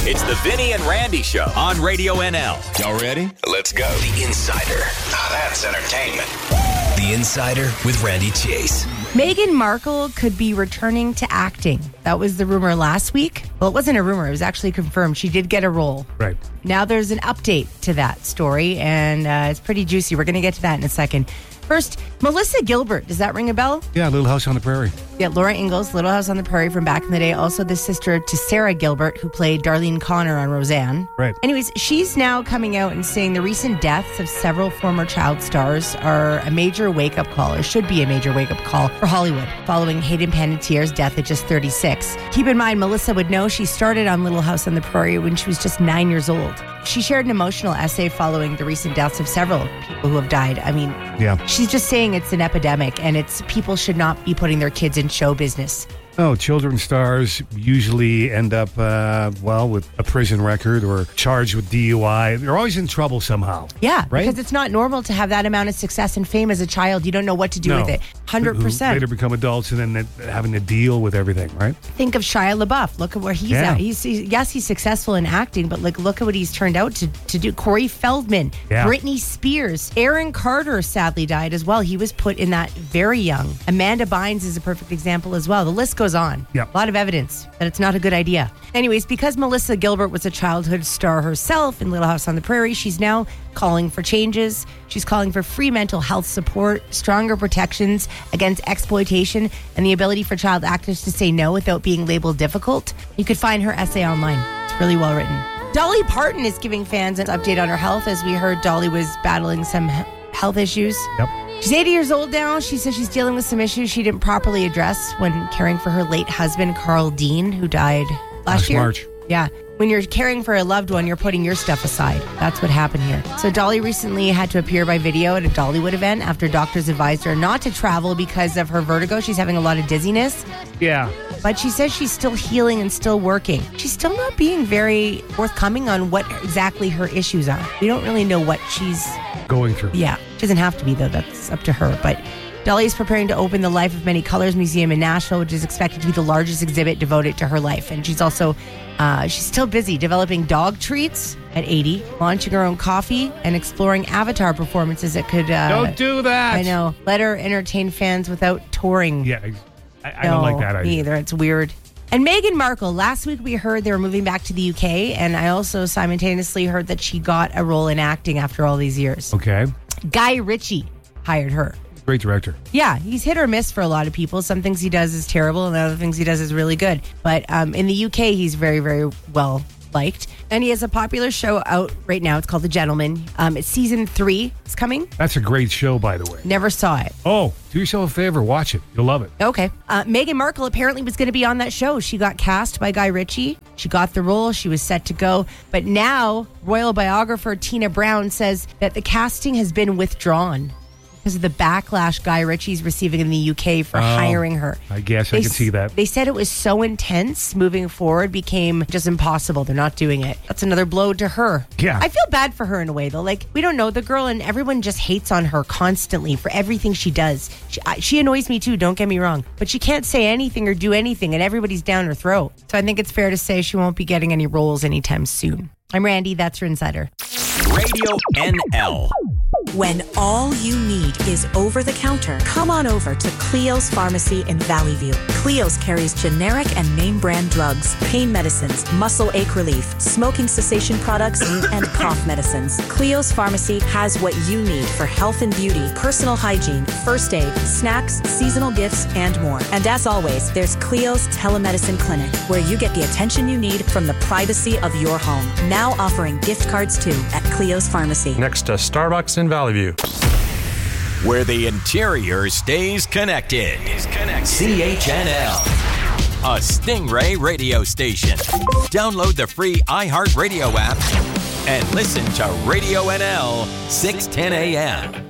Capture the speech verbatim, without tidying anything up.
It's the Vinny and Randy Show on Radio N L. Y'all ready? Let's go. The Insider. Now that's entertainment. The Insider with Randy Chase. Meghan Markle could be returning to acting. That was the rumor last week. Well, it wasn't a rumor. It was actually confirmed. She did get a role. Right. Now there's an update to that story, and uh, it's pretty juicy. We're going to get to that in a second. First, Melissa Gilbert. Does that ring a bell? Yeah, Little House on the Prairie. Yeah, Laura Ingalls, Little House on the Prairie from back in the day. Also the sister to Sarah Gilbert, who played Darlene Connor on Roseanne. Right. Anyways, she's now coming out and saying the recent deaths of several former child stars are a major wake-up call, or should be a major wake-up call for Hollywood, following Hayden Panettiere's death at just thirty-six. Keep in mind, Melissa would know she started on Little House on the Prairie when she was just nine years old. She shared an emotional essay following the recent deaths of several people who have died. I mean, yeah. She's just saying it's an epidemic, and it's people should not be putting their kids in show business. Oh, children stars usually end up, uh, well, with a prison record or charged with D U I. They're always in trouble somehow. Yeah, right? Because it's not normal to have that amount of success and fame as a child. You don't know what to do no. with it. one hundred percent. Who later become adults and then having to deal with everything, right? Think of Shia LaBeouf. Look at where he's yeah. at. He's, he, yes, he's successful in acting, but like, look at what he's turned out to, to do. Corey Feldman, yeah. Britney Spears, Aaron Carter sadly died as well. He was put in that very young. Amanda Bynes is a perfect example as well. The list goes on. Yep. A lot of evidence that it's not a good idea. Anyways, because Melissa Gilbert was a childhood star herself in Little House on the Prairie, she's now calling for changes. She's calling for free mental health support, stronger protections against exploitation, and the ability for child actors to say no without being labeled difficult. You could find her essay online. It's really well written. Dolly Parton is giving fans an update on her health. As we heard, Dolly was battling some health issues. Yep. She's eighty years old now. She says she's dealing with some issues she didn't properly address when caring for her late husband, Carl Dean, who died last, last year. March. Yeah. When you're caring for a loved one, you're putting your stuff aside. That's what happened here. So Dolly recently had to appear by video at a Dollywood event after doctors advised her not to travel because of her vertigo. She's having a lot of dizziness. Yeah. But she says she's still healing and still working. She's still not being very forthcoming on what exactly her issues are. We don't really know what she's going through. Yeah. She doesn't have to be, though. That's up to her. But Dolly is preparing to open the Life of Many Colors Museum in Nashville, which is expected to be the largest exhibit devoted to her life. And she's also, uh, she's still busy developing dog treats at eighty, launching her own coffee, and exploring Avatar performances that could... Uh, don't do that! I know. Let her entertain fans without touring. Yeah, I, I no, don't like that idea. Me either. It's weird. And Meghan Markle, last week we heard they were moving back to the U K, and I also simultaneously heard that she got a role in acting after all these years. Okay. Guy Ritchie hired her. Great director. Yeah, he's hit or miss for a lot of people. Some things he does is terrible, and other things he does is really good. But um, in the U K, he's very, very well liked. And he has a popular show out right now. It's called The Gentleman. Um, it's season three. It's coming. That's a great show, by the way. Never saw it. Oh, do yourself a favor. Watch it. You'll love it. Okay. Uh, Meghan Markle apparently was going to be on that show. She got cast by Guy Ritchie. She got the role. She was set to go. But now, royal biographer Tina Brown says that the casting has been withdrawn because of the backlash Guy Ritchie's receiving in the U K for oh, hiring her. I guess they I can see that. They said it was so intense, moving forward became just impossible. They're not doing it. That's another blow to her. Yeah. I feel bad for her in a way, though. Like, we don't know the girl, and everyone just hates on her constantly for everything she does. She, I, she annoys me, too, don't get me wrong. But she can't say anything or do anything, and everybody's down her throat. So I think it's fair to say she won't be getting any roles anytime soon. I'm Randy. That's your Insider. Radio N L. When all you need is over-the-counter, come on over to Cleo's Pharmacy in Valley View. Cleo's carries generic and name-brand drugs, pain medicines, muscle ache relief, smoking cessation products, and cough medicines. Cleo's Pharmacy has what you need for health and beauty, personal hygiene, first aid, snacks, seasonal gifts, and more. And as always, there's Cleo's Telemedicine Clinic, where you get the attention you need from the privacy of your home. Now offering gift cards, too, at Cleo's Pharmacy. Next to Starbucks in Valley View. Where the interior stays connected. Is connected. C H N L. A Stingray radio station. Download the free iHeartRadio app and listen to Radio N L six ten a.m.